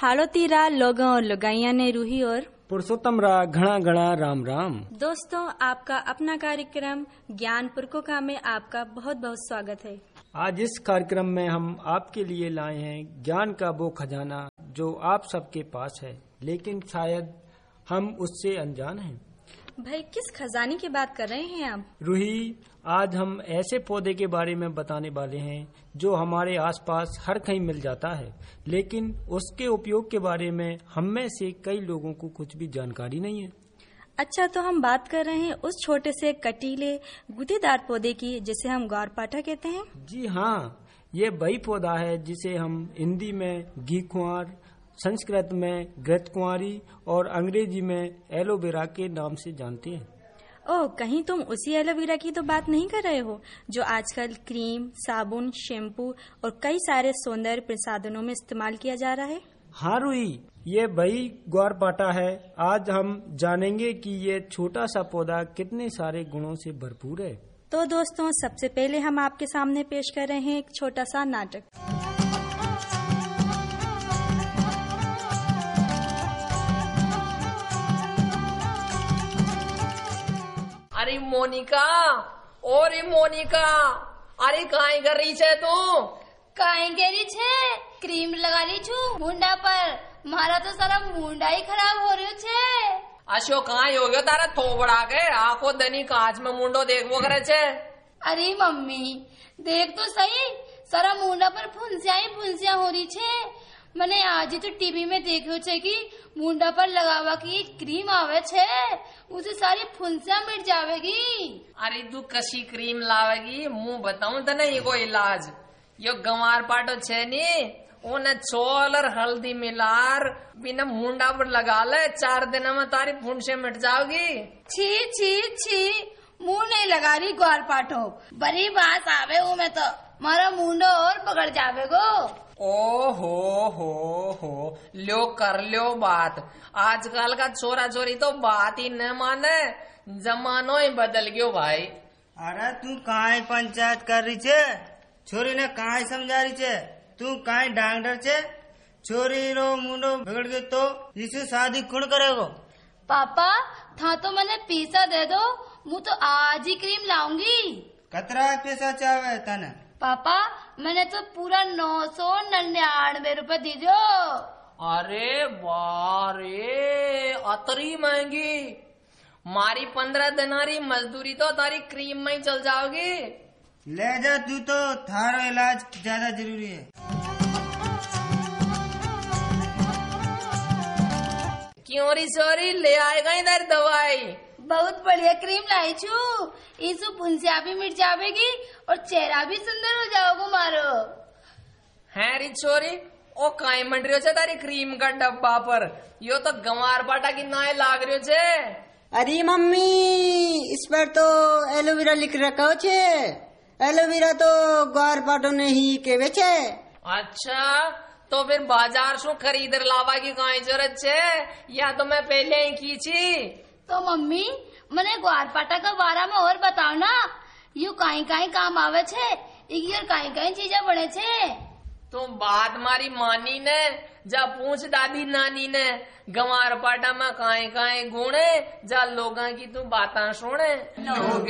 हालो तीरा लोगों और लगाइया ने रूही और पुरुषोत्तम रा घना घना राम राम। दोस्तों, आपका अपना कार्यक्रम ज्ञान पुरकोखा में आपका बहुत बहुत स्वागत है। आज इस कार्यक्रम में हम आपके लिए लाए हैं ज्ञान का वो खजाना जो आप सबके पास है, लेकिन शायद हम उससे अनजान हैं। भाई, किस खजाने की बात कर रहे हैं आप? रूही, आज हम ऐसे पौधे के बारे में बताने वाले हैं जो हमारे आसपास हर कहीं मिल जाता है, लेकिन उसके उपयोग के बारे में हम में से कई लोगों को कुछ भी जानकारी नहीं है। अच्छा, तो हम बात कर रहे हैं उस छोटे से कटीले गुदेदार पौधे की जिसे हम ग्वारपाठा कहते हैं। जी हाँ, ये वही पौधा है जिसे हम हिंदी में घीकुआंर, संस्कृत में घृतकुंवारी और अंग्रेजी में एलोवेरा के नाम से जानते हैं। ओह, कहीं तुम उसी एलोवेरा की तो बात नहीं कर रहे हो जो आजकल क्रीम, साबुन, शैम्पू और कई सारे सौंदर्य प्रसाधनों में इस्तेमाल किया जा रहा है? हाँ रूही, ये वही ग्वारपाठा है। आज हम जानेंगे कि ये छोटा सा पौधा कितने सारे गुणों से भरपूर है। तो दोस्तों, सबसे पहले हम आपके सामने पेश कर रहे हैं एक छोटा सा नाटक। अरे मोनिका, और मोनिका, अरे काहे कर रही छे तू? काहे करी छे? क्रीम लगा रही छू मुंडा पर। मारा तो सारा मुंडा ही खराब हो रही छे। अशोक, कहाँ हो गयो तारा थोबड़ा के? आंखों दनी कांच में मुंडो देखबो करे छे। अरे मम्मी, देख तो सही, सारा मुंडा पर फुंसिया ही फुंसिया हो रही छे। मैंने आज ही तो टीवी में देखो छे कि मुंडा पर लगावा की क्रीम आवे छे, उसे सारी फुंसिया मिट जावेगी। अरे तू कशी क्रीम लावेगी? मुंह बताऊं तने ये इलाज। यो ग्वारपाठो छे नी, उन्हें छोल और हल्दी मिलार बिना मुंडा पर लगा ले, 4 दिन में तारी फुंसिया मिट जाओगी। छी छी छी, मुंह नहीं लगा रही ग्वारपाठो, बड़ी बात आवे हूँ मैं तो, मारा मुंडो और पकड़ जावेगो। ओ हो, लो कर लो बात। आजकल का छोरा छोरी तो बात ही न माने, जमानो ही बदल गयो भाई। अरे तू काहे पंचायत कर रही छे? छोरी ने काहे समझा रही छे? तू काहे डांगडर छे? छोरी रो मुंडो बिगड़ गयो तो इसे शादी कौन करेगो? पापा, था तो मैंने पैसा दे दो, मुझे तो आज ही क्रीम लाऊंगी। कतरा पैसा चाहे तने? पापा, मैंने तो पूरा 999 रुपए दी दो। अरे बारे, अतरी महंगी। मारी 15 दिनारी मजदूरी तो तारी क्रीम में ही चल जाओगी। ले जा तू, तो थारो इलाज ज्यादा जरूरी है। क्यों री सोरी, ले आएगा इधर दवाई। बहुत बढ़िया क्रीम लाई छू, इसु फुंसिया भी मिट जावेगी और चेहरा भी सुंदर हो जाओगे मारो। है री छोरी, ओ काई मंड रही छे तारी क्रीम का डब्बा पर? यो तो ग्वारपाठा की नाय लाग रही छे। अरे मम्मी, इस पर तो एलोवेरा लिख रखा छे। एलोवेरा तो ग्वारपाठो ने ही केवे छे। अच्छा, तो फिर बाजार से खरीद लावा की काई जरूरत छे? या तो मैं पहले ही की छी। तो मम्मी, मैंने ग्वारपाठा का बारे में और बताओ ना, यू काई काई काम आवे छे, इकी और काई काई चीजें बने छे। तो बात मारी मानी ने, जा पूछ दादी नानी ने, ग्वारपाठा में काई काई गुण है, जा लोगा की तू बाता सुने। लोग